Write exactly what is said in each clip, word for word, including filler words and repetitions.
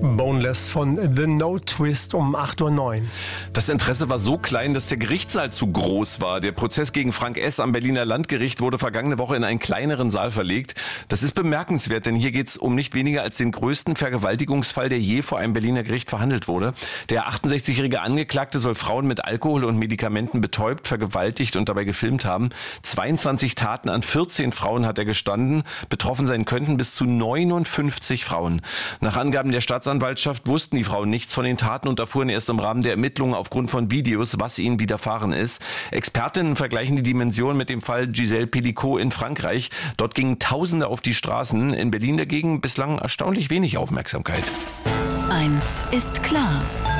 Boneless von The No Twist um acht Uhr neun. Das Interesse war so klein, dass der Gerichtssaal zu groß war. Der Prozess gegen Frank S. am Berliner Landgericht wurde vergangene Woche in einen kleineren Saal verlegt. Das ist bemerkenswert, denn hier geht es um nicht weniger als den größten Vergewaltigungsfall, der je vor einem Berliner Gericht verhandelt wurde. Der achtundsechzigjährige Angeklagte soll Frauen mit Alkohol und Medikamenten betäubt, vergewaltigt und dabei gefilmt haben. zweiundzwanzig Taten an vierzehn Frauen hat er gestanden. Betroffen sein könnten bis zu neunundfünfzig Frauen. Nach Angaben der Staatsanwaltschaft wussten die Frauen nichts von den Taten und erfuhren erst im Rahmen der Ermittlungen aufgrund von Videos, was ihnen widerfahren ist. Expertinnen vergleichen die Dimension mit dem Fall Gisèle Pelicot in Frankreich. Dort gingen Tausende auf die Straßen. In Berlin dagegen bislang erstaunlich wenig Aufmerksamkeit. Eins ist klar.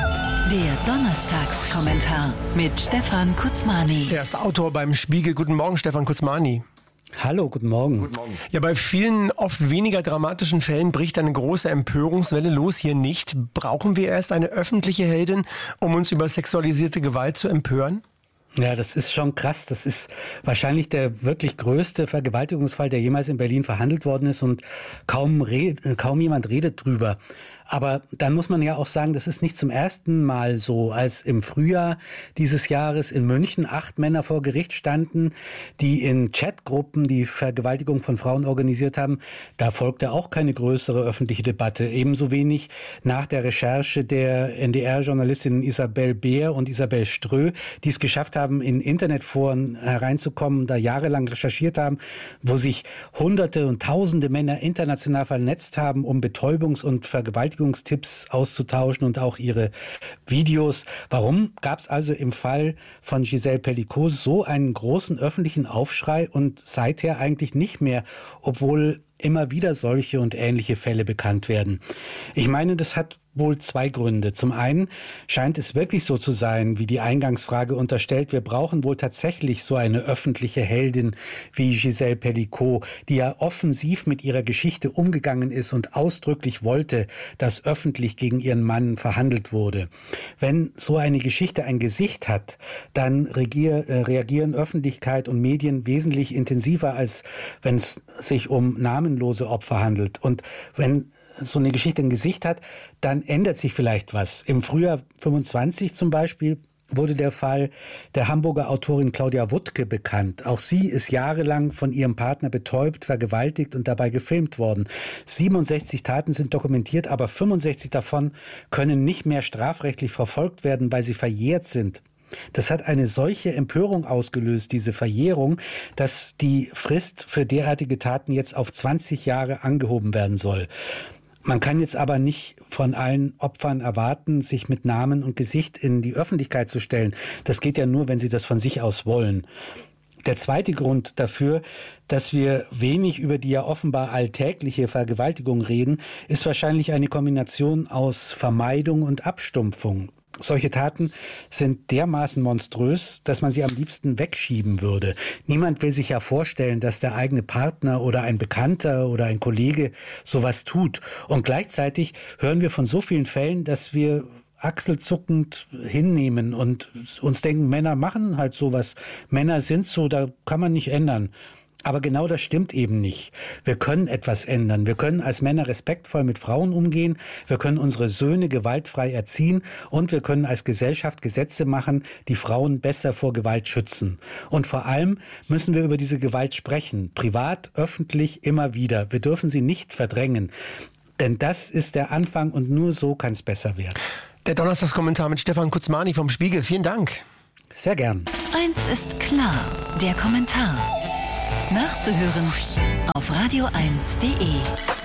Der Donnerstagskommentar mit Stefan Kutzmani. Er ist Autor beim Spiegel. Guten Morgen, Stefan Kutzmani. Hallo, guten Morgen. Guten Morgen. Ja, bei vielen oft weniger dramatischen Fällen bricht eine große Empörungswelle los. Hier nicht. Brauchen wir erst eine öffentliche Heldin, um uns über sexualisierte Gewalt zu empören? Ja, das ist schon krass. Das ist wahrscheinlich der wirklich größte Vergewaltigungsfall, der jemals in Berlin verhandelt worden ist, und kaum, red, kaum jemand redet drüber. Aber dann muss man ja auch sagen, das ist nicht zum ersten Mal so, als im Frühjahr dieses Jahres in München acht Männer vor Gericht standen, die in Chatgruppen die Vergewaltigung von Frauen organisiert haben. Da folgte auch keine größere öffentliche Debatte. Ebenso wenig nach der Recherche der N D R-Journalistinnen Isabel Beer und Isabel Strö, die es geschafft haben, in Internetforen hereinzukommen, da jahrelang recherchiert haben, wo sich Hunderte und Tausende Männer international vernetzt haben, um Betäubungs- und Vergewaltigungstipps auszutauschen und auch ihre Videos. Warum gab es also im Fall von Gisèle Pelicot so einen großen öffentlichen Aufschrei und seither eigentlich nicht mehr, obwohl immer wieder solche und ähnliche Fälle bekannt werden? Ich meine, das hat wohl zwei Gründe. Zum einen scheint es wirklich so zu sein, wie die Eingangsfrage unterstellt. Wir brauchen wohl tatsächlich so eine öffentliche Heldin wie Gisèle Pelicot, die ja offensiv mit ihrer Geschichte umgegangen ist und ausdrücklich wollte, dass öffentlich gegen ihren Mann verhandelt wurde. Wenn so eine Geschichte ein Gesicht hat, dann regier, äh, reagieren Öffentlichkeit und Medien wesentlich intensiver, als wenn es sich um namenlose Opfer handelt. Und wenn so eine Geschichte ein Gesicht hat, dann ändert sich vielleicht was. Im Frühjahr fünfundzwanzig zum Beispiel wurde der Fall der Hamburger Autorin Claudia Wuttke bekannt. Auch sie ist jahrelang von ihrem Partner betäubt, vergewaltigt und dabei gefilmt worden. siebenundsechzig Taten sind dokumentiert, aber fünfundsechzig davon können nicht mehr strafrechtlich verfolgt werden, weil sie verjährt sind. Das hat eine solche Empörung ausgelöst, diese Verjährung, dass die Frist für derartige Taten jetzt auf zwanzig Jahre angehoben werden soll. Man kann jetzt aber nicht von allen Opfern erwarten, sich mit Namen und Gesicht in die Öffentlichkeit zu stellen. Das geht ja nur, wenn sie das von sich aus wollen. Der zweite Grund dafür, dass wir wenig über die ja offenbar alltägliche Vergewaltigung reden, ist wahrscheinlich eine Kombination aus Vermeidung und Abstumpfung. Solche Taten sind dermaßen monströs, dass man sie am liebsten wegschieben würde. Niemand will sich ja vorstellen, dass der eigene Partner oder ein Bekannter oder ein Kollege sowas tut. Und gleichzeitig hören wir von so vielen Fällen, dass wir achselzuckend hinnehmen und uns denken, Männer machen halt sowas. Männer sind so, da kann man nicht ändern. Aber genau das stimmt eben nicht. Wir können etwas ändern. Wir können als Männer respektvoll mit Frauen umgehen. Wir können unsere Söhne gewaltfrei erziehen. Und wir können als Gesellschaft Gesetze machen, die Frauen besser vor Gewalt schützen. Und vor allem müssen wir über diese Gewalt sprechen. Privat, öffentlich, immer wieder. Wir dürfen sie nicht verdrängen. Denn das ist der Anfang und nur so kann es besser werden. Der Donnerstagskommentar mit Stefan Kutzmani vom Spiegel. Vielen Dank. Sehr gern. Eins ist klar, der Kommentar. Nachzuhören auf radio eins punkt de.